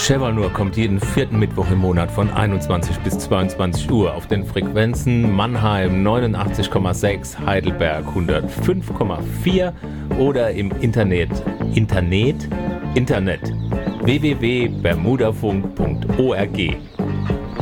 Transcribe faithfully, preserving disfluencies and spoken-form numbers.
Chevalnur kommt jeden vierten Mittwoch im Monat von einundzwanzig bis zweiundzwanzig Uhr auf den Frequenzen Mannheim neunundachtzig Komma sechs, Heidelberg hundertfünf Komma vier oder im Internet, Internet, Internet w w w punkt bermudafunk punkt org.